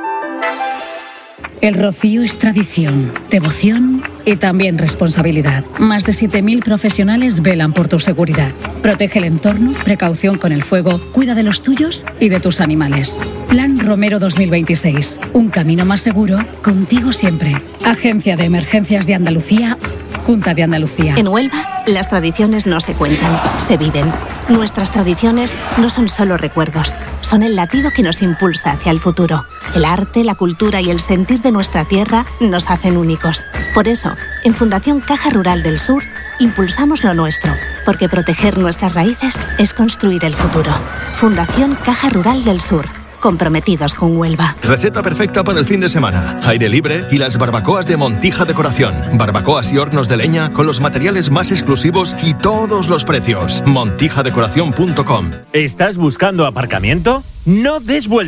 El rocío es tradición, devoción y también responsabilidad. Más de siete mil profesionales velan por tu seguridad. Protege el entorno, precaución con el fuego, cuida de los tuyos y de tus animales. Plan Romero dos mil veintiséis. Un camino más seguro, contigo siempre. Agencia de Emergencias de Andalucía, Junta de Andalucía. En Huelva, las tradiciones no se cuentan, se viven. Nuestras tradiciones no son solo recuerdos, son el latido que nos impulsa hacia el futuro. El arte, la cultura y el sentir de nuestra tierra nos hacen únicos. Por eso, en Fundación Caja Rural del Sur, impulsamos lo nuestro, porque proteger nuestras raíces es construir el futuro. Fundación Caja Rural del Sur. Comprometidos con Huelva. Receta perfecta para el fin de semana. Aire libre y las barbacoas de Montija Decoración. Barbacoas y hornos de leña con los materiales más exclusivos y todos los precios. montija decoración punto com. ¿Estás buscando aparcamiento? No des vueltas.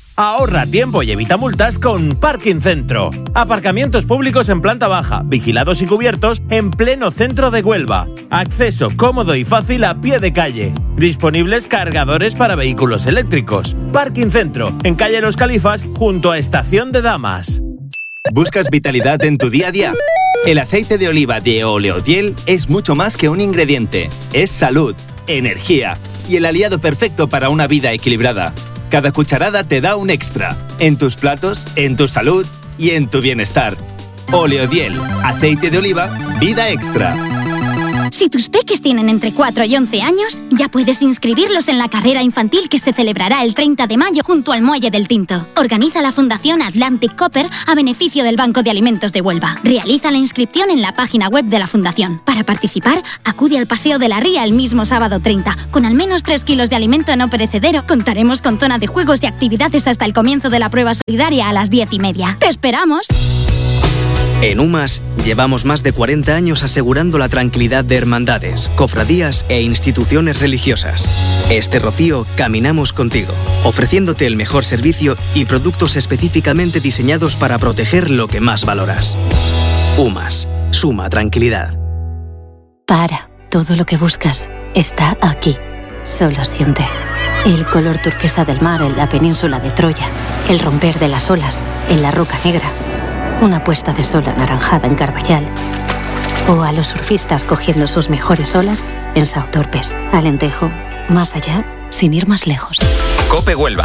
Ahorra tiempo y evita multas con Parking Centro. Aparcamientos públicos en planta baja, vigilados y cubiertos en pleno centro de Huelva. Acceso cómodo y fácil a pie de calle. Disponibles cargadores para vehículos eléctricos. Parking Centro, en calle Los Califas, junto a Estación de Damas. ¿Buscas vitalidad en tu día a día? El aceite de oliva de Oleodiel es mucho más que un ingrediente. Es salud, energía y el aliado perfecto para una vida equilibrada. Cada cucharada te da un extra, en tus platos, en tu salud y en tu bienestar. Oleodiel, aceite de oliva, vida extra. Si tus peques tienen entre cuatro y once años, ya puedes inscribirlos en la carrera infantil que se celebrará el treinta de mayo junto al Muelle del Tinto. Organiza la Fundación Atlantic Copper a beneficio del Banco de Alimentos de Huelva. Realiza la inscripción en la página web de la Fundación. Para participar, acude al Paseo de la Ría el mismo sábado treinta. Con al menos tres kilos de alimento no perecedero, contaremos con zona de juegos y actividades hasta el comienzo de la prueba solidaria a las diez y media. ¡Te esperamos! En UMAS llevamos más de cuarenta años asegurando la tranquilidad de hermandades, cofradías e instituciones religiosas. Este Rocío caminamos contigo, ofreciéndote el mejor servicio y productos específicamente diseñados para proteger lo que más valoras. UMAS, suma tranquilidad. Para, todo lo que buscas está aquí. Solo siente. El color turquesa del mar en la península de Troya, el romper de las olas en la Roca Negra, una puesta de sol anaranjada en Carballal, o a los surfistas cogiendo sus mejores olas en Sautorpes, Alentejo, más allá, sin ir más lejos. COPE Huelva.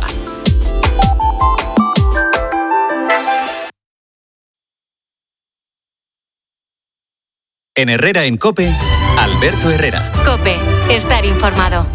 En Herrera en COPE, Alberto Herrera. COPE, estar informado.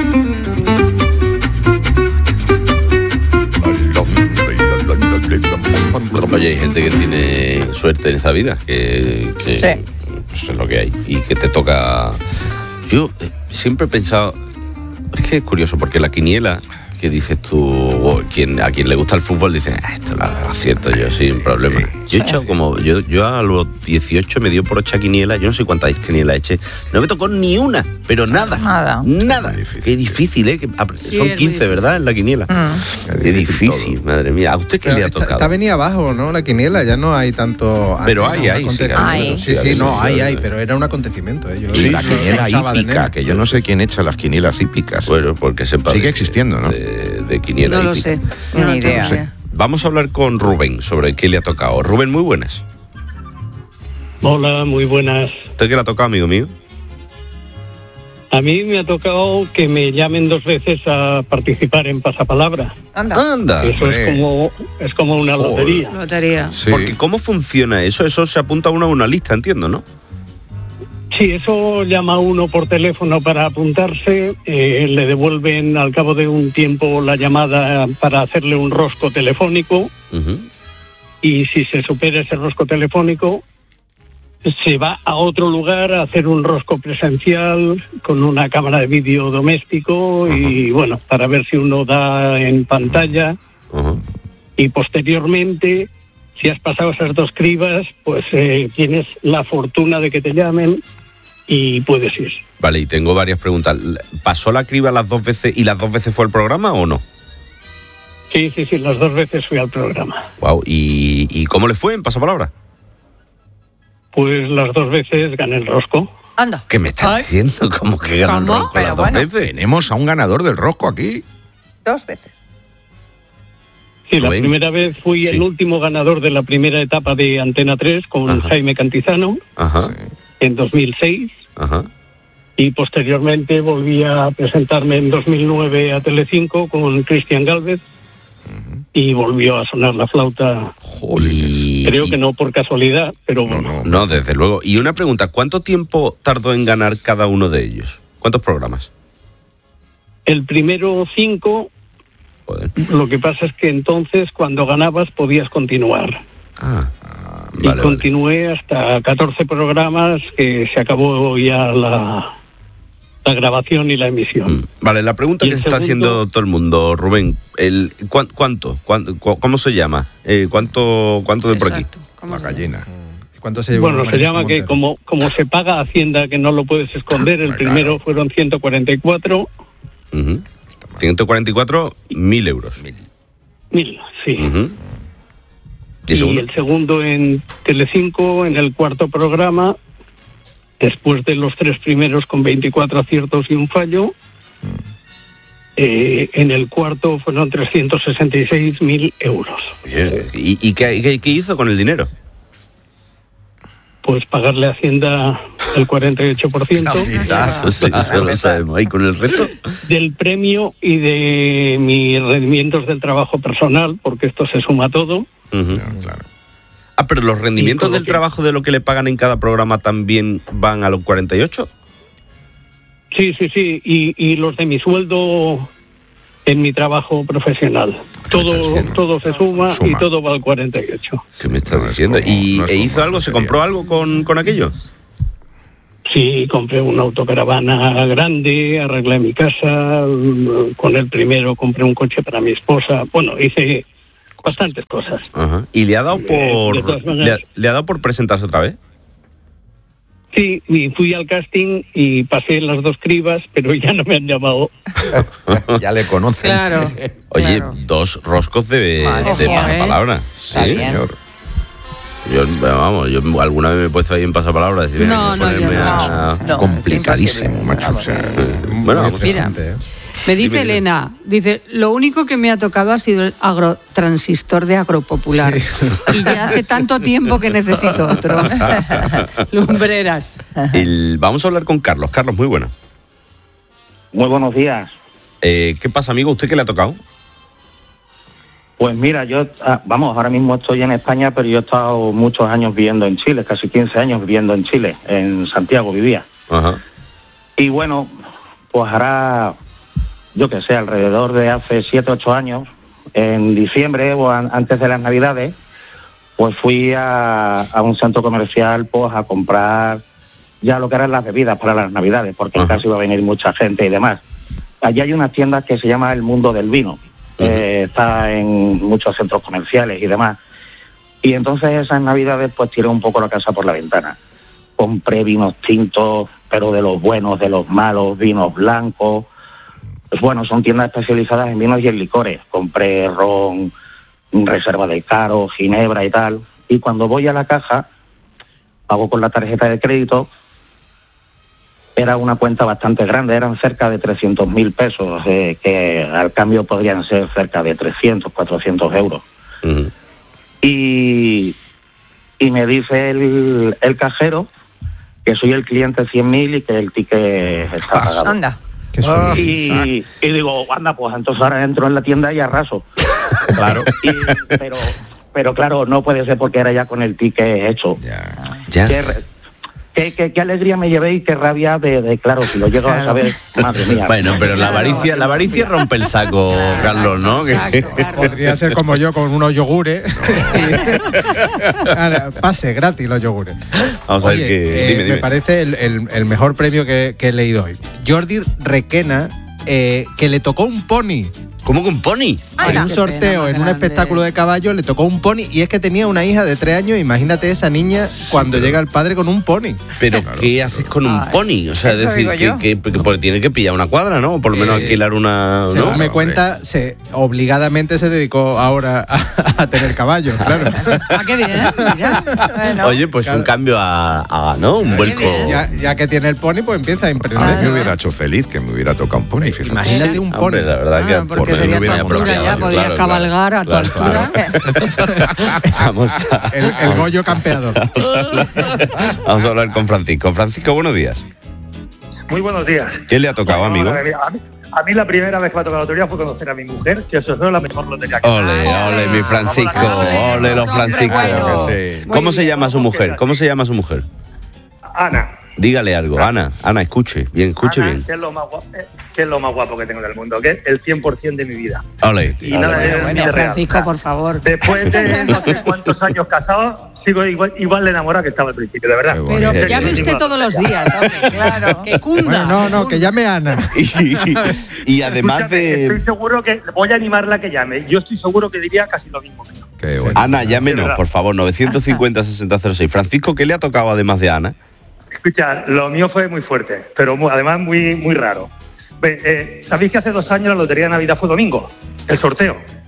Oye, hay gente que tiene suerte en esta vida, que, que Sí. pues es lo que hay, y que te toca... Yo eh, siempre he pensado, es que es curioso, porque la quiniela, que dices tú, o quien, a quien le gusta el fútbol dice, ah, esto lo acierto yo sin problema. Yo he hecho como, yo, yo a los dieciocho me dio por ocho quinielas, yo no sé cuántas quinielas he hecho, no me tocó ni una, pero nada, nada, nada. Qué difícil, ¿eh? Que, sí, son quince, ¿verdad? En la quiniela. Mm. Qué difícil, madre mía. ¿A usted qué pero le ha está, tocado? Está venía abajo, ¿no? La quiniela, ya no hay tanto... Pero aquí, hay, ¿no? hay, sí, Hay. Sí, sí, hay, no, sí, hay, sí, hay, sí. pero era un acontecimiento. ¿eh? Yo Sí, yo la lo quiniela escuchaba de hípica, nene. que yo no sé quién echa las quinielas hípicas. Bueno, porque sepa. Sigue de- existiendo, ¿no? De, de quiniela No lo hípica. sé. No Ni tengo idea. idea. Vamos a hablar con Rubén sobre qué le ha tocado. Rubén, muy buenas. Hola, muy buenas. ¿Usted qué le ha tocado, amigo mío? A mí me ha tocado que me llamen dos veces a participar en Pasapalabra. Anda. Anda. Eso es como, es como una Joder. lotería. Lotería. Porque ¿cómo funciona eso? Eso se apunta uno a una lista, entiendo, ¿no? Sí, eso llama uno por teléfono para apuntarse, eh, le devuelven al cabo de un tiempo la llamada para hacerle un rosco telefónico Ujú. y si se supera ese rosco telefónico se va a otro lugar a hacer un rosco presencial con una cámara de vídeo doméstico y bueno, para ver si uno da en pantalla y posteriormente, si has pasado esas dos cribas, pues eh, tienes la fortuna de que te llamen y puedes ir. Vale, y tengo varias preguntas. ¿Pasó la criba las dos veces y las dos veces fue al programa o no? Sí, sí, sí, las dos veces fui al programa. Wow. ¿Y, y cómo le fue en Pasapalabra? Pues las dos veces gané el rosco. Anda. ¿Qué me estás diciendo? ¿Cómo que ganó el ¿Cómo? rosco Pero las bueno. dos veces? Tenemos a un ganador del rosco aquí. Dos veces. Sí, la Rubén. primera vez fui Sí. el último ganador de la primera etapa de Antena tres con Ajá. Jaime Cantizano Ajá, en dos mil seis ajá. y posteriormente volví a presentarme en dos mil nueve a Telecinco con Cristian Gálvez y volvió a sonar la flauta. Y- Creo que no por casualidad, pero bueno. No, desde luego. Y una pregunta, ¿cuánto tiempo tardó en ganar cada uno de ellos? ¿Cuántos programas? El primero cinco, lo que pasa es que entonces cuando ganabas podías continuar. Ah, y vale, continué hasta catorce programas que se acabó ya la, la grabación y la emisión. Vale, la pregunta Y que el se está segundo- haciendo todo el mundo, Rubén, el ¿cuán- ¿cuánto? ¿Cuánto? cu- ¿Cómo se llama? Eh, ¿Cuánto cuánto de por aquí? La gallina. ¿Cuánto se llevó Bueno, se María llama que Montero? como, como se paga Hacienda, que no lo puedes esconder, el primero fueron ciento cuarenta y cuatro, Ujú. ciento cuarenta y cuatro mil euros. mil, sí. Uh-huh. ¿Y, y el segundo en Telecinco, en el cuarto programa, después de los tres primeros con veinticuatro aciertos y un fallo. Eh, en el cuarto fueron trescientos sesenta y seis mil euros. Bien. ¿Y, y qué, qué, qué hizo con el dinero? Pues pagarle a Hacienda el cuarenta y ocho por ciento. Eso, sí, eso lo sabemos. ¿Y con el resto? Del premio y de mis rendimientos del trabajo personal, porque esto se suma todo. Uh-huh. Claro. Ah, pero los rendimientos del que... trabajo de lo que le pagan en cada programa también van a los cuarenta y ocho. Sí, sí, sí. Y, y los de mi sueldo en mi trabajo profesional. Todo, todo se suma, suma y todo va al cuarenta y ocho. ¿Qué me estás diciendo? Como, ¿Y no e hizo algo? ¿Se compró algo con, con aquello? Sí, compré una autocaravana grande, arreglé mi casa. Con el primero compré un coche para mi esposa. Bueno, hice bastantes cosas. Ajá. ¿Y le ha dado por le ha, le ha dado por presentarse otra vez? Sí, y fui al casting y pasé las dos cribas, pero ya no me han llamado. Ya le conocen. Claro. Oye, claro. dos roscos de, Madre de mía, pasapalabra. ¿eh? Sí, señor. Yo, bueno, yo alguna vez me he puesto ahí en pasapalabra. Decir, no, no, yo a... no. Complicadísimo, macho. O sea, bueno, vamos Mira, me dice dime, Elena, dime. dice, lo único que me ha tocado ha sido el agrotransistor de Agropopular. Sí. Y ya hace tanto tiempo que necesito otro. Lumbreras. El, vamos a hablar con Carlos. Carlos, muy bueno. Muy buenos días. Eh, ¿Qué pasa, amigo? ¿Usted qué le ha tocado? Pues mira, yo, vamos, ahora mismo estoy en España, pero yo he estado muchos años viviendo en Chile, casi quince años viviendo en Chile, en Santiago vivía. Ajá. Y bueno, pues ahora, yo qué sé, alrededor de hace siete, ocho años, en diciembre o an- antes de las Navidades, pues fui a, a un centro comercial pues a comprar ya lo que eran las bebidas para las Navidades, porque en casa iba a venir mucha gente y demás. Allí hay una tienda que se llama El Mundo del Vino. Uh-huh. Eh, está en muchos centros comerciales y demás. Y entonces esas Navidades pues tiré un poco la casa por la ventana. Compré vinos tintos, pero de los buenos, de los malos, vinos blancos. Pues bueno, son tiendas especializadas en vinos y en licores. Compré ron, reserva del Caro, ginebra y tal. Y cuando voy a la caja, pago con la tarjeta de crédito. Era una cuenta bastante grande, eran cerca de trescientos mil pesos, eh, que al cambio podrían ser cerca de trescientos, cuatrocientos euros. Uh-huh. Y, y me dice el, el cajero que soy el cliente cien mil y que el ticket está pagado. Anda. Oh. Y, y digo, anda, pues entonces ahora entro en la tienda y arraso. Claro. Y, pero, pero claro, no puede ser porque era ya con el ticket hecho. Ya. Ya. Que, Qué, qué, qué alegría me llevé y qué rabia de, de claro, si lo llego a saber, madre mía. Bueno, pero la avaricia, la avaricia rompe el saco, Carlos, ¿no? Exacto, claro. Podría ser como yo con unos yogures. No. Ahora, pase gratis los yogures. Vamos Oye, a ver qué. Eh, Dime, dime. Me parece el, el, el mejor premio que, que he leído hoy. Jordi Requena, eh, que le tocó un pony. ¿Cómo que un pony? En un sorteo, en un espectáculo de caballos, le tocó un pony y es que tenía una hija de tres años. Imagínate esa niña cuando llega el padre con un pony. Pero claro, ¿qué haces con un pony? O sea, es decir, que, que, que, que tiene que pillar una cuadra, ¿no? O por lo menos eh, alquilar una... Según ¿no? me cuenta, se, obligadamente se dedicó ahora a, a tener caballos, claro. Ah, qué bien, mira. Bueno, oye, pues claro, un cambio a, a ¿no? Un vuelco. Ya, ya que tiene el pony, pues empieza a emprender. A mí me hubiera hecho feliz que me hubiera tocado un pony. Fíjate. Imagínate un pony. Hombre, la verdad ah, que por sería no hubiera altura, ya podrías claro, cabalgar claro, a tu claro, altura. Claro. Vamos a, el, el Goyo campeador. Vamos a, hablar, vamos a hablar con Francisco. Francisco, buenos días. Muy buenos días. ¿Qué le ha tocado, bueno, amigo? A mí, a mí la primera vez que me ha tocado la lotería fue conocer a mi mujer, que eso es la mejor lotería que Ole, ole, mi Francisco. Ole, ole los Franciscos. Bueno. Sí. ¿Cómo se llama su mujer? ¿Cómo se llama su mujer? Ana. Dígale algo, Ana. Ana, escuche. Bien, escuche Ana, bien. Que es, lo más guapo, que es lo más guapo que tengo del mundo, que es el cien por ciento de mi vida. Ole. Y nada, bueno, es bueno, Francisco, real. Por favor. Después de no sé cuántos años casados, sigo igual, igual de enamorada que estaba al principio, de verdad. Pero que llame usted todos los días, hombre, claro. Que cunda. Bueno, no, no, que llame a Ana. Y, y además Escúchame, de... Estoy seguro que... Voy a animarla a que llame. Yo estoy seguro que diría casi lo mismo que yo. Qué bueno. Ana, llámenos, por favor, novecientos cincuenta, sesenta cero seis. Francisco, ¿qué le ha tocado además de Ana? Escucha, lo mío fue muy fuerte, pero muy, además muy muy raro. Eh, ¿Sabéis que hace dos años la Lotería de Navidad fue domingo? El sorteo.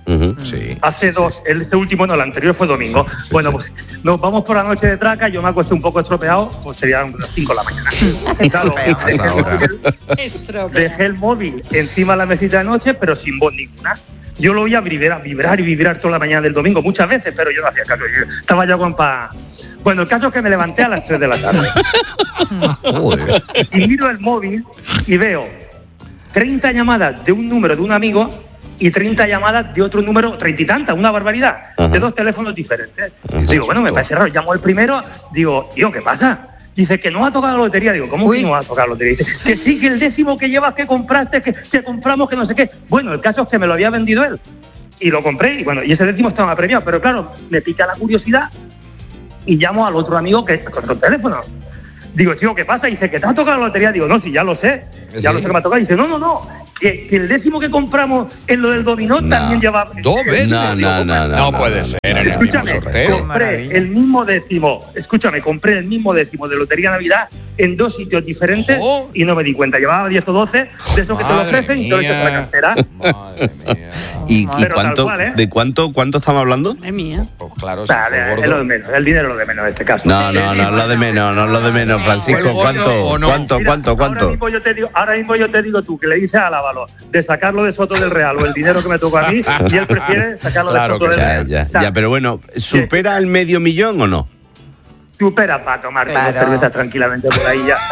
Uh-huh, sí. Hace dos, el este último no, el anterior fue domingo. Sí, sí, bueno, pues nos vamos por la noche de traca, yo me acosté un poco estropeado, pues serían las cinco de la mañana. Claro, dejé, el, dejé el móvil encima de la mesita de noche, pero sin voz ninguna. Yo lo oía vibrar, vibrar y vibrar toda la mañana del domingo, muchas veces, pero yo no hacía caso. Yo estaba ya con pa... Bueno, el caso es que me levanté a las tres de la tarde. Joder. Y miro el móvil y veo treinta llamadas de un número de un amigo y treinta llamadas de otro número, treinta y tantas, una barbaridad, Ajá. de dos teléfonos diferentes. Ajá. Digo, bueno, me parece raro. Llamo al primero, digo, tío, ¿qué pasa? Dice que no ha tocado la lotería. Digo, ¿cómo Uy. que no ha tocado la lotería? Dice que sí, que el décimo que llevas, que compraste, que, que compramos, que no sé qué. Bueno, el caso es que me lo había vendido él. Y lo compré, y bueno, y ese décimo estaba premiado. Pero claro, me pica la curiosidad y llamo al otro amigo que es con otro teléfono. Digo, chico, ¿qué pasa? Dice, que te ha tocado la lotería. Digo, no, sí, ya lo sé. Ya ¿Sí? lo sé que me ha tocado. Dice, no, no, no. Que, que el décimo que compramos en lo del dominó no. también lleva... ¿Dos veces? No, no, no, no, no puede ser. El escúchame, mismo compré el mismo décimo. Escúchame, compré el mismo décimo de Lotería Navidad en dos sitios diferentes oh. y no me di cuenta. Llevaba diez o doce de esos que te lo ofrecen y te lo echas a la cartera. Madre mía. ¿Y, y cuánto, cual, ¿eh? de cuánto, cuánto estamos hablando? Es mía. Pues claro, o sea, es, es lo de menos. El dinero es lo de menos en este caso. No, no, no, no es lo de menos, no es lo de menos, Francisco. ¿Cuánto, no? cuánto, Mira, cuánto, cuánto? Ahora mismo, yo te digo, ahora mismo yo te digo tú, que le dices a Lávalo de sacarlo de Soto del Real o el dinero que me tocó a mí, y él prefiere sacarlo claro de Soto del ya, Real. Ya, ya, ya, pero bueno, ¿supera el medio millón o no? Supera para tomar claro. dos cervezas tranquilamente por ahí ya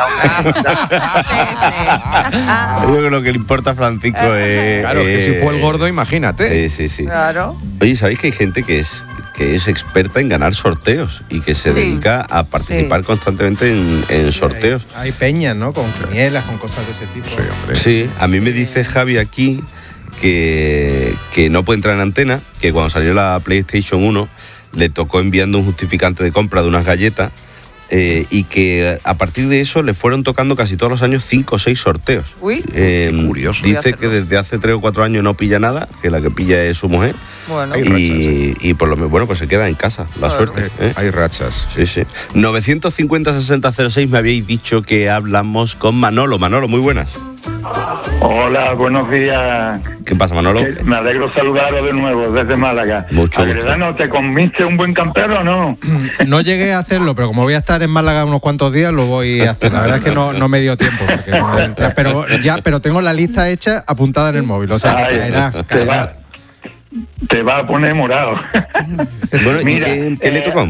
está. Yo creo que lo que le importa a Francisco es... Claro, eh, que si fue el gordo, imagínate. Sí, sí, sí. Claro. Oye, ¿sabéis que hay gente que es que es experta en ganar sorteos y que se sí. dedica a participar sí. constantemente en, en sorteos? Hay, hay peñas, ¿no? Con quinielas, con cosas de ese tipo. Sí, hombre. Sí, a mí me dice Javi aquí que, que no puede entrar en antena, que cuando salió la PlayStation uno le tocó enviando un justificante de compra de unas galletas eh, y que a partir de eso le fueron tocando casi todos los años cinco o seis sorteos. Uy, eh, curioso. Dice que desde hace tres o cuatro años no pilla nada, que la que pilla es su mujer. Bueno. Y, rachas, ¿eh? y por lo menos, bueno, pues se queda en casa, la bueno. suerte. ¿eh? Hay rachas. Sí, sí. novecientos cincuenta sesenta cero seis me habéis dicho que hablamos con Manolo. Manolo, muy buenas. Hola, buenos días. ¿Qué pasa, Manolo? Eh, me alegro saludaros de nuevo desde Málaga. Mucho Agredano, ¿te comiste un buen campero o no? No llegué a hacerlo, pero como voy a estar en Málaga unos cuantos días, lo voy a hacer. La verdad es que no, no me dio tiempo. Porque no el tra- pero ya, pero tengo la lista hecha apuntada en el móvil. O sea, que caerá, te, caerá. va, te va a poner morado. Bueno, ¿y Mira, qué, qué eh, le tocó?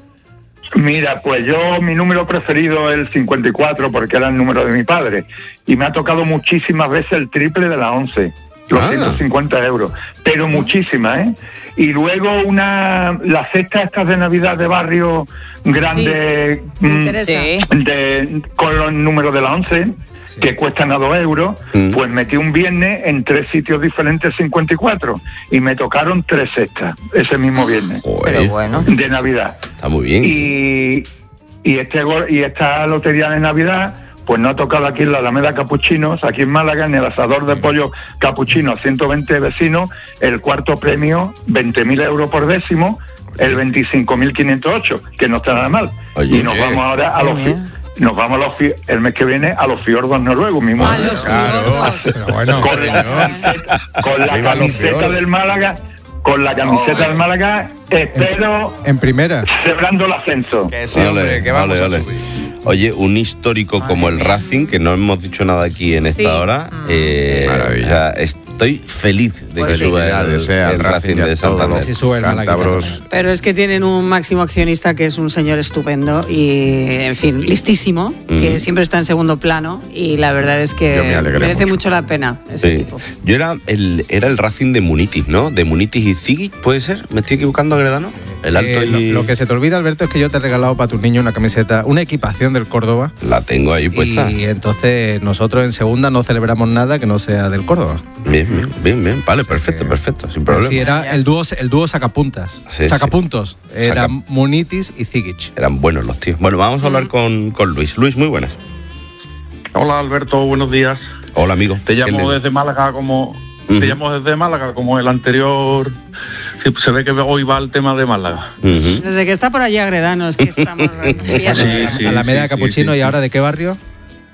Mira, pues yo, mi número preferido es el cincuenta y cuatro, porque era el número de mi padre. Y me ha tocado muchísimas veces el triple de la once. Los ah. ciento cincuenta euros. Pero muchísimas, ¿eh? Y luego una las cestas estas de Navidad de barrio grande, sí. me interesa. de, con los números de la once, sí. que cuestan a dos euros, mm. pues metí un viernes en tres sitios diferentes cincuenta y cuatro y me tocaron tres cestas ese mismo viernes. Pero bueno. De Navidad. Está muy bien. Y, y, este, y esta lotería de Navidad, pues no ha tocado aquí en la Alameda Capuchinos, aquí en Málaga, en el asador de pollo Capuchino, ciento veinte vecinos, el cuarto premio, veinte mil euros por décimo, el veinticinco mil quinientos ocho, que no está nada mal. Oye, y nos eh. vamos ahora a los... Nos vamos a los fi- el mes que viene a los fiordos noruegos mismo. A los claro. Pero bueno, con la camiseta, con la camiseta del Málaga, con la camiseta oh, del Málaga, espero en, en primera celebrando el ascenso. Que sí, hombre, vale, que vamos vale, a vale. Oye, un histórico Madre como el mía. Racing, que no hemos dicho nada aquí en sí. esta hora. Mm, eh, sí. Maravilla. Estoy feliz de pues que sí. suba el, el, el Racing de Santander. Sí, sube el Cántabros. Pero es que tienen un máximo accionista que es un señor estupendo y, en fin, listísimo, mm. que siempre está en segundo plano y la verdad es que me merece mucho. mucho la pena ese Sí. tipo. Yo era el, era el Racing de Munitis, ¿no? De Munitis y Zigic, ¿puede ser? ¿Me estoy equivocando, Agredano? El alto eh, y... lo, lo que se te olvida, Alberto, es que yo te he regalado para tus niños una camiseta, una equipación del Córdoba. La tengo ahí puesta. Y entonces nosotros en segunda no celebramos nada que no sea del Córdoba. Bien, bien, bien, bien. Vale, perfecto, que, perfecto, sin problema. Sí, era el dúo, el dúo sacapuntas. Sí, sacapuntos. sí. Era Saca... Munitis y Zigic. Eran buenos los tíos. Bueno, vamos a hablar con, con Luis. Luis, muy buenas. Hola, Alberto, buenos días. Hola, amigo. Te llamo desde Málaga como... Uh-huh. Te llamo desde Málaga como el anterior... Sí, se ve que hoy va el tema de Málaga. Uh-huh. Desde que está por allá Agredano, es que estamos... sí, sí, Alameda sí, Capuchino, sí, sí. ¿Y ahora de qué barrio?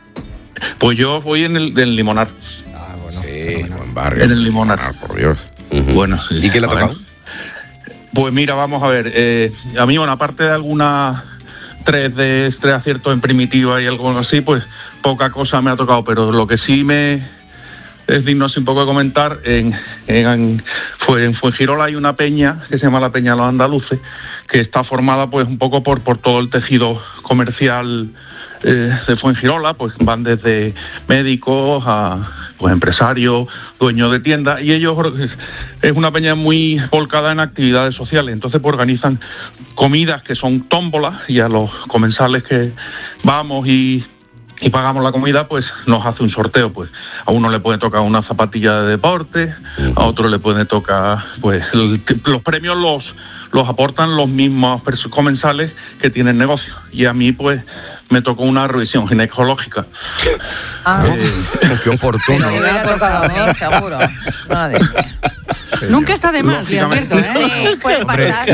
Pues yo voy en el del Limonar. Ah, bueno. Sí, buen barrio. En el Limonar. Por Dios. Bueno, sí. ¿Y qué le ha tocado? Pues mira, vamos a ver. Eh, a mí, bueno, aparte de algunas tres de tres aciertos en primitiva y algo así, pues poca cosa me ha tocado. Pero lo que sí me es digno así un poco de comentar, en, en, fue, en Fuengirola hay una peña que se llama la Peña de los Andaluces, que está formada pues un poco por, por todo el tejido comercial eh, de Fuengirola, pues van desde médicos a pues empresarios, dueños de tiendas, y ellos es una peña muy volcada en actividades sociales, entonces pues organizan comidas que son tómbolas, y a los comensales que vamos y y pagamos la comida, pues nos hace un sorteo, pues a uno le puede tocar una zapatilla de deporte, a otro le puede tocar, pues el, los premios los los aportan los mismos comensales que tienen negocio, y a mí pues me tocó una revisión ginecológica. Ah, eh, qué oportuno. me hubiera tocado a mí, seguro. Madre. Nunca está de más, le advierto, ¿eh? Sí, puede pasar.